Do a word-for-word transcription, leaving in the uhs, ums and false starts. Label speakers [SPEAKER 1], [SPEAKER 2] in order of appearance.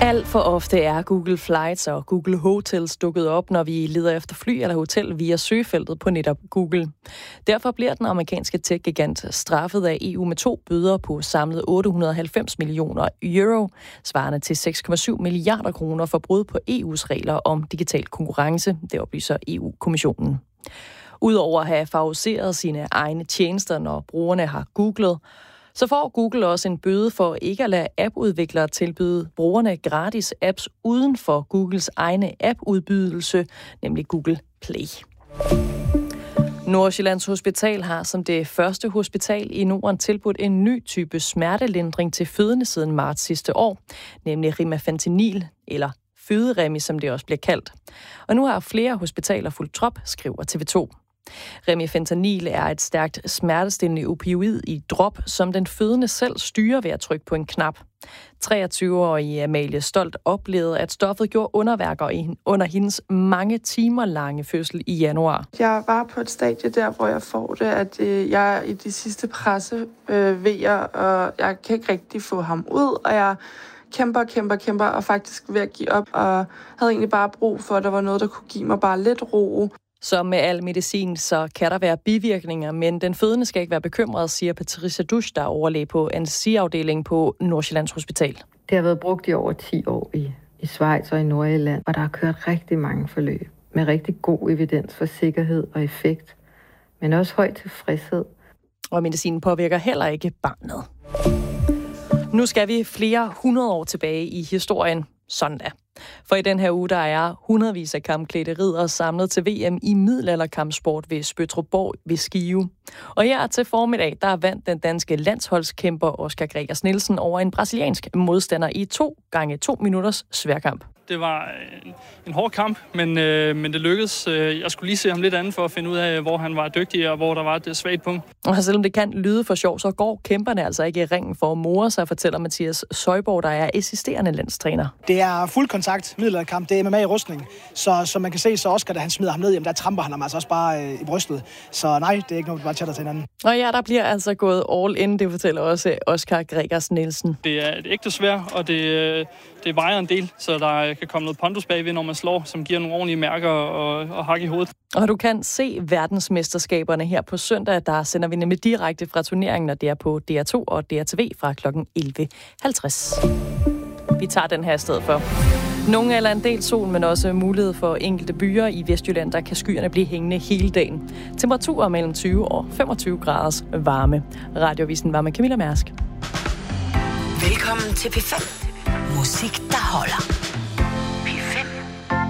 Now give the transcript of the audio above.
[SPEAKER 1] Alt for ofte er Google Flights og Google Hotels dukket op, når vi leder efter fly eller hotel via søgefeltet på netop Google. Derfor bliver den amerikanske tech-gigant straffet af E U med to bøder på samlet otte hundrede og halvfems millioner euro, svarende til seks komma syv milliarder kroner for brud på E U's regler om digital konkurrence, det oplyser E U-kommissionen. Udover at have favoriseret sine egne tjenester, når brugerne har googlet, så får Google også en bøde for ikke at lade appudviklere tilbyde brugerne gratis apps uden for Googles egne appudbydelse, nemlig Google Play. Nordsjællands Hospital har som det første hospital i Norden tilbudt en ny type smertelindring til fødende siden marts sidste år, nemlig Rimafentanil, eller føderemi, som det også bliver kaldt. Og nu har flere hospitaler fulgt trop, skriver T V to. Rimafentanil er et stærkt smertestillende opioid i drop, som den fødende selv styrer ved at trykke på en knap. treogtyve-årige Amalie Stolt oplevede, at stoffet gjorde underværker under hendes mange timer lange fødsel i januar.
[SPEAKER 2] Jeg var på et stadie der, hvor jeg får det, at jeg er i de sidste pressevejer, og jeg kan ikke rigtig få ham ud, og jeg kæmper, kæmper, kæmper, og faktisk ved at give op, og havde egentlig bare brug for, at der var noget, der kunne give mig bare lidt ro.
[SPEAKER 1] Som med al medicin, så kan der være bivirkninger, men den fødende skal ikke være bekymret, siger Patricia Dusch, der er overlæge på anestesiafdelingen på Nordsjællands Hospital.
[SPEAKER 3] Det har været brugt i over ti år i, i Schweiz og i Nordjylland, og der har kørt rigtig mange forløb med rigtig god evidens for sikkerhed og effekt, men også høj tilfredshed.
[SPEAKER 1] Og medicinen påvirker heller ikke barnet. Nu skal vi flere hundrede år tilbage i historien. Sådan da. For i den her uge, der er hundredvis af kampklædte riddere samlet til V M i middelalderkampsport ved Spøtrup ved Skive. Og her til formiddag, der vandt den danske landsholdskæmper Oscar Gregers Nielsen over en brasiliansk modstander i to gange to minutters sværkamp.
[SPEAKER 4] Det var en, en hård kamp, men, øh, men det lykkedes. Jeg skulle lige se ham lidt andet for at finde ud af, hvor han var dygtig og hvor der var et svagt punkt.
[SPEAKER 1] Og selvom det kan lyde for sjov, så går kæmperne altså ikke i ringen for at more sig, fortæller Mathias Søjborg, der er assisterende landstræner.
[SPEAKER 5] Det er fuld kontakt, middelalderkamp, det er M M A i rustning. Så som man kan se, så Oscar, da han smider ham ned, jamen, der tramper han ham altså også bare øh, i brystet. Så nej, det er ikke noget, vi bare chatter til hinanden.
[SPEAKER 1] Og ja, der bliver altså gået all in, det fortæller også Oscar Gregers Nielsen.
[SPEAKER 4] Det er et ægte sværd, og det, det vejer en del, så der kan komme noget pondus bagved, når man slår, som giver nogle ordentlige mærker og, og hak i hovedet.
[SPEAKER 1] Og du kan se verdensmesterskaberne her på søndag. Der sender vi nemlig direkte fra turneringen, og det er på D R to og D R T V fra klokken elleve halvtreds. Vi tager den her i stedet for. Nogle eller en del sol, men også mulighed for enkelte byer i Vestjylland, der kan skyerne blive hængende hele dagen. Temperaturer mellem tyve og femogtyve graders varme. Radiovisen var med Camilla Mærsk.
[SPEAKER 6] Velkommen til P fem. Musik, der holder.